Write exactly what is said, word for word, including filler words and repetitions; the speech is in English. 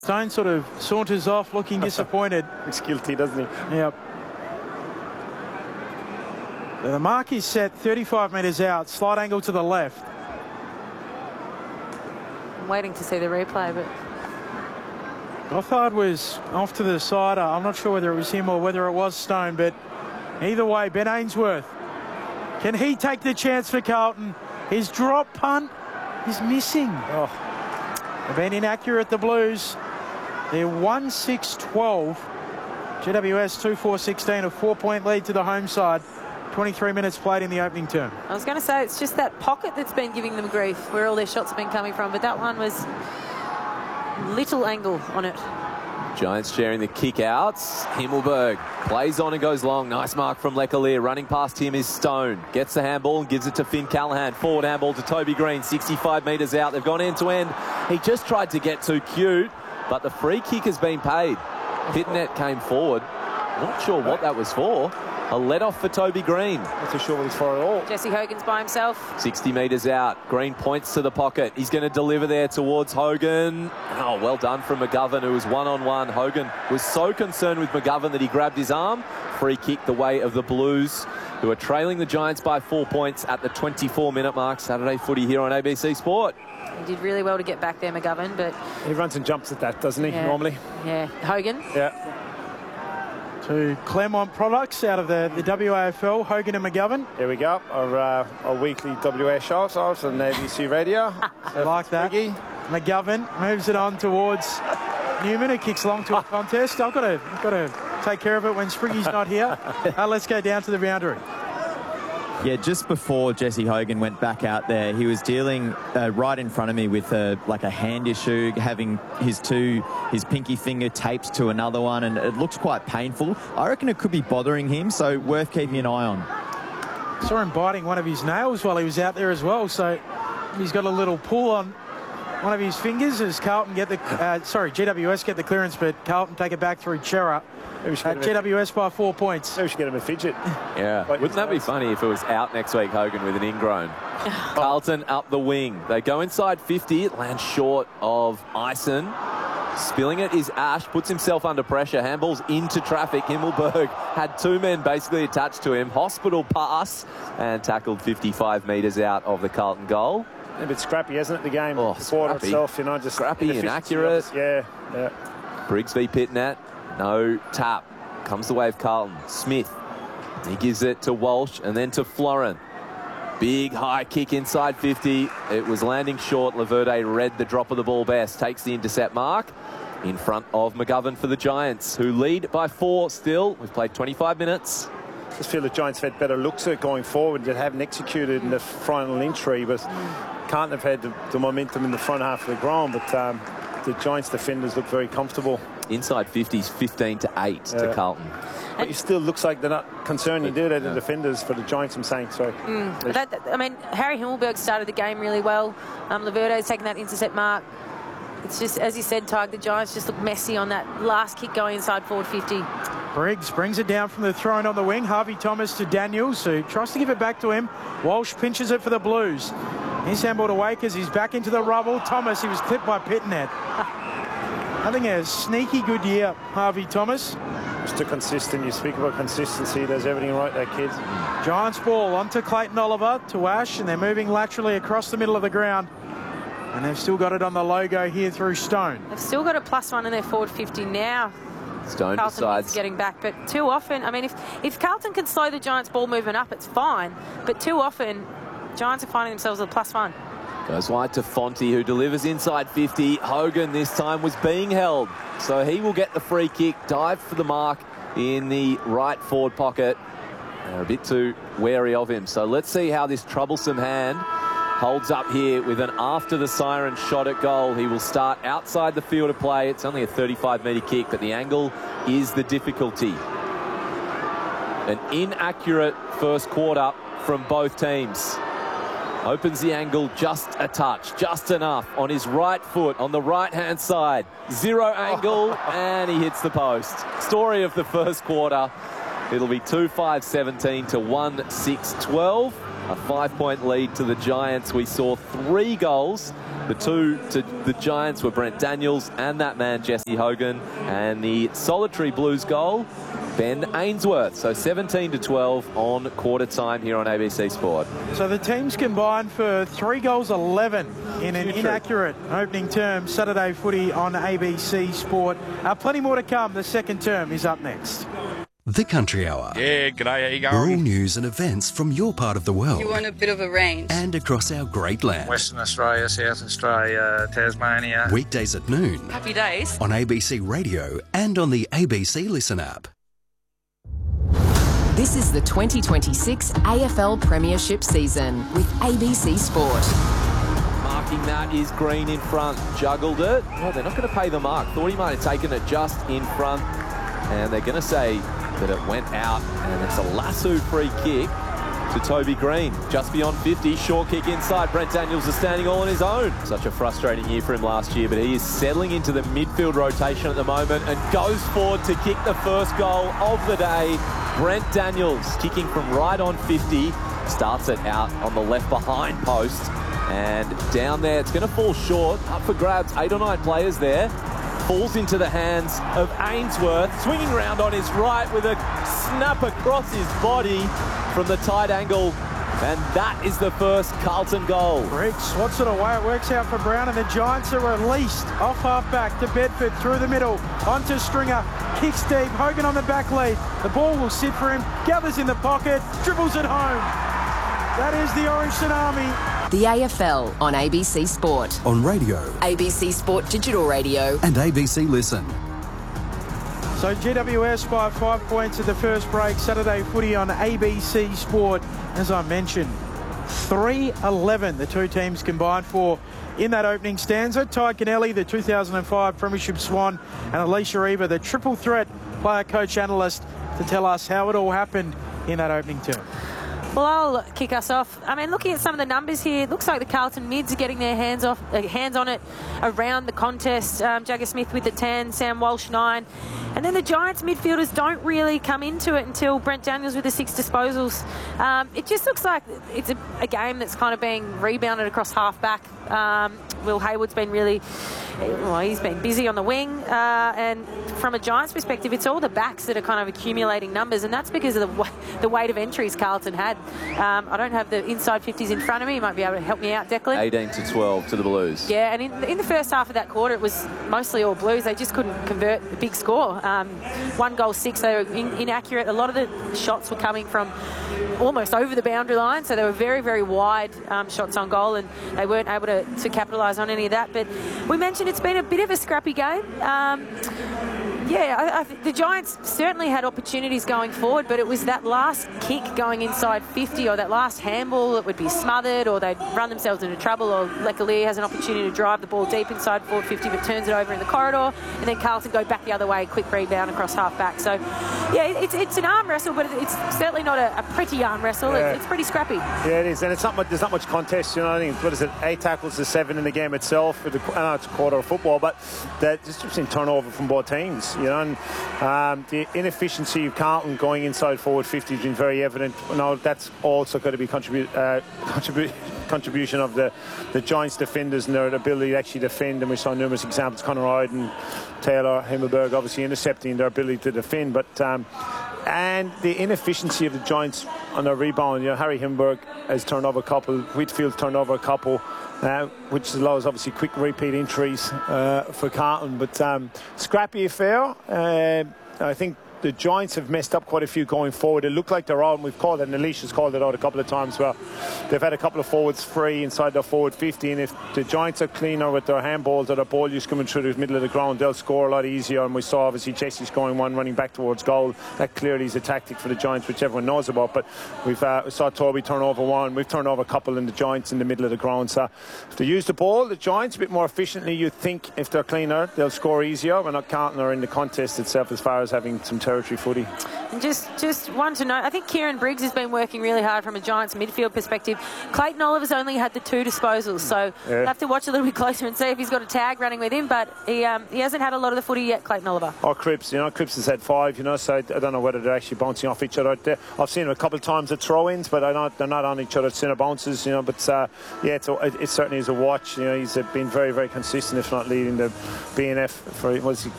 Stone sort of saunters off looking disappointed. Looks guilty, doesn't he? Yep. The mark is set thirty-five metres out, slight angle to the left. I'm waiting to see the replay, but Gothard was off to the side. I'm not sure whether it was him or whether it was Stone, but either way, Ben Ainsworth. Can he take the chance for Carlton? His drop punt is missing. Oh. They've been inaccurate, the Blues. They're one six twelve. G W S two four sixteen, a four-point lead to the home side. twenty-three minutes played in the opening term. I was going to say, it's just that pocket that's been giving them grief, where all their shots have been coming from, but that one was little angle on it. Giants sharing the kick outs. Himmelberg plays on and goes long. Nice mark from Leclerc. Running past him is Stone. Gets the handball and gives it to Finn Callahan. Forward handball to Toby Green. sixty-five metres out. They've gone end to end. He just tried to get too cute, but the free kick has been paid. Pitnet came forward. Not sure what that was for. A let-off for Toby Green. Not too sure what he's for at all. Jesse Hogan's by himself. sixty metres out. Green points to the pocket. He's going to deliver there towards Hogan. Oh, well done from McGovern, who was one-on-one. Hogan was so concerned with McGovern that he grabbed his arm. Free kick the way of the Blues, who are trailing the Giants by four points at the twenty-four minute mark. Saturday footy here on A B C Sport. He did really well to get back there, McGovern, but... He runs and jumps at that, doesn't he, yeah, normally? Yeah. Hogan? Yeah. To Claremont products out of the, the W A F L, Hogan and McGovern. Here we go, our, uh, our weekly W A show out on A B C Radio. I like that. Spriggy. McGovern moves it on towards Newman, who kicks long to a contest. I've got to, I've got to take care of it when Spriggy's not here. Uh, let's go down to the boundary. Yeah, just before Jesse Hogan went back out there, he was dealing uh, right in front of me with a, like a hand issue, having his two, his pinky finger taped to another one, and it looks quite painful. I reckon it could be bothering him, so worth keeping an eye on. Saw him biting one of his nails while he was out there as well, so he's got a little pull on one of his fingers as Carlton get the, uh, sorry, G W S get the clearance, but Carlton take it back through Chera. Uh, G W S by four points. Maybe we should get him a fidget. Yeah. Like Wouldn't that be funny if it was out next week, Hogan, with an ingrown? Carlton up the wing. They go inside fifty. It lands short of Ison. Spilling it is Ash. Puts himself under pressure. Handballs into traffic. Himmelberg had two men basically attached to him. Hospital pass and tackled fifty-five metres out of the Carlton goal. A bit scrappy, hasn't it, the game? Oh, the quarter scrappy. itself, you know, just Scrappy, inaccurate. Yeah, yeah. Briggs v Pitnet. No tap. Comes the way of Carlton. Smith. He gives it to Walsh and then to Florin. Big high kick inside fifty. It was landing short. Laverde read the drop of the ball best. Takes the intercept mark in front of McGovern for the Giants, who lead by four still. We've played twenty-five minutes. Just feel the Giants have had better looks at it going forward that haven't executed in the final entry, but can't have had the, the momentum in the front half of the ground. But um, the Giants defenders look very comfortable. Inside fifties, fifteen to eight Yeah. to Carlton. But it still looks like they're not concerned. You do that, the defenders for the Giants, I'm saying. So, Mm. But that, that- I mean, Harry Himmelberg started the game really well. Um, Laverde's taken that intercept mark. It's just, as you said, Tug, the Giants just look messy on that last kick going inside forward fifty. Briggs brings it down from the throne on the wing. Harvey Thomas to Daniels, who tries to give it back to him. Walsh pinches it for the Blues. He's handball to Wakers. He's back into the rubble. Thomas, he was clipped by Pitnet. Having a sneaky good year, Harvey Thomas. Just consistent. You speak about consistency. Does everything right, that kid. Giants ball onto Clayton Oliver, to Ash, and they're moving laterally across the middle of the ground. And they've still got it on the logo here through Stone. They've still got a plus one in their forward fifty now. Stone Carlton decides is getting back, but too often, I mean, if, if Carlton can slow the Giants' ball movement up, it's fine. But too often, Giants are finding themselves with a plus one. Goes wide to Fonte, who delivers inside fifty. Hogan this time was being held, so he will get the free kick. Dive for the mark in the right forward pocket. They're a bit too wary of him. So let's see how this troublesome hand holds up here with an after the siren shot at goal. He will start outside the field of play. It's only a thirty-five metre kick, but the angle is the difficulty. An inaccurate first quarter from both teams. Opens the angle just a touch, just enough on his right foot on the right-hand side. Zero angle, and he hits the post. Story of the first quarter. It'll be two five seventeen to one six twelve. A five-point lead to the Giants. We saw three goals The two to the Giants were Brent Daniels and that man Jesse Hogan, and the solitary Blues goal, Ben Ainsworth. So seventeen to twelve on quarter time here on A B C Sport. So the teams combined for three goals eleven in an inaccurate opening term. Saturday footy on A B C Sport. Uh, plenty more to come. The second term is up next. The Country Hour. Yeah, g'day, how you We're all going? news and events from your part of the world. You want a bit of a range. And across our great land. Western Australia, South Australia, Tasmania. Weekdays at noon. Happy days. On A B C Radio and on the A B C Listen app. This is the twenty twenty-six A F L Premiership season with A B C Sport. Marking that is Green in front. Juggled it. Well, they're not going to pay the mark. Thought he might have taken it just in front. And they're going to say that it went out, and it's a lasso free kick to Toby Green. Just beyond fifty, short kick inside. Brent Daniels is standing all on his own. Such a frustrating year for him last year, but he is settling into the midfield rotation at the moment and goes forward to kick the first goal of the day. Brent Daniels kicking from right on fifty, starts it out on the left behind post, and down there it's going to fall short. Up for grabs, eight or nine players there. Falls into the hands of Ainsworth, swinging round on his right with a snap across his body from the tight angle. And that is the first Carlton goal. Rick swats it away. It works out for Brown, and the Giants are released off half-back to Bedford through the middle. Onto Stringer. Kicks deep. Hogan on the back lead. The ball will sit for him. Gathers in the pocket. Dribbles it home. That is the Orange Tsunami. The A F L on A B C Sport. On radio. A B C Sport Digital Radio. And A B C Listen. So G W S by five points at the first break. Saturday footy on A B C Sport. As I mentioned, three eleven the two teams combined for in that opening stanza. Ty Kennelly, the two thousand five Premiership Swan, and Alicia Eva, the triple threat player coach analyst, to tell us how it all happened in that opening term. Well, I'll kick us off. I mean, looking at some of the numbers here, it looks like the Carlton mids are getting their hands off, uh, hands on it around the contest. Um, Jagger Smith with the ten, Sam Walsh nine. And then the Giants midfielders don't really come into it until Brent Daniels with the six disposals. Um, it just looks like it's a, a game that's kind of being rebounded across half-back. Um, Will Hayward's been really... Well, he's been busy on the wing, uh, and from a Giants perspective, it's all the backs that are kind of accumulating numbers, and that's because of the, the weight of entries Carlton had. Um, I don't have the inside fifties in front of me. You might be able to help me out, Declan. eighteen to twelve to the Blues. Yeah, and in, in the first half of that quarter, it was mostly all Blues. They just couldn't convert a big score. Um, one goal, six. They were in, inaccurate. A lot of the shots were coming from almost over the boundary line, so they were very, very wide um, shots on goal, and they weren't able to, to capitalise on any of that. But we mentioned it's been a bit of a scrappy game. Um, yeah, I, I, the Giants certainly had opportunities going forward, but it was that last kick going inside fifty, or that last handball that would be smothered, or they'd run themselves into trouble, or Lecalier has an opportunity to drive the ball deep inside forward fifty but turns it over in the corridor, and then Carlton go back the other way, quick rebound across half-back. So, yeah, it's, it's an arm wrestle, but it's certainly not a, a pretty arm wrestle. Yeah. It's, it's pretty scrappy. Yeah, it is, and it's not much, there's not much contest. You know, I think what is it, eight tackles to seven in the game itself. I know it's a quarter of football, but that just seen turnover from both teams. You know, and um, the inefficiency of Carlton going inside forward fifty has been very evident. Now that's also got to be contribute uh, contribute. contribution of the, the Giants defenders and their ability to actually defend, and we saw numerous examples, Conor Hyde and Taylor Himmelberg obviously intercepting their ability to defend, but um, and the inefficiency of the Giants on their rebound. You know, Harry Himmelberg has turned over a couple, Whitfield turned over a couple, uh, which allows obviously quick repeat entries uh, for Carlton, but um, scrappy affair. uh, I think the Giants have messed up quite a few going forward. It looked like they're on. We've called it, and Alicia's called it out a couple of times where they've had a couple of forwards free inside their forward fifty, and if the Giants are cleaner with their handballs or their ball use coming through the middle of the ground, they'll score a lot easier. And we saw obviously Jesse scoring one, running back towards goal. That clearly is a tactic for the Giants, which everyone knows about. But we've uh, we saw Toby turn over one. We've turned over a couple in the Giants in the middle of the ground. So if they use the ball, the Giants a bit more efficiently, you'd think if they're cleaner, they'll score easier. We're not counting her in the contest itself as far as having some territory footy. And just, just one to note, I think Kieran Briggs has been working really hard from a Giants midfield perspective. Clayton Oliver's only had the two disposals, so Yeah. we'll have to watch a little bit closer and see if he's got a tag running with him, but he um, he hasn't had a lot of the footy yet, Clayton Oliver. Oh, Cripps, you know, Cripps has had five, you know, so I don't know whether they're actually bouncing off each other out there. I've seen them a couple of times at throw-ins, but I don't, they're not on each other's centre bounces, you know, but uh, yeah, it's a, it, it certainly is a watch. You know, he's uh, been very, very consistent, if not leading the B N F for, was he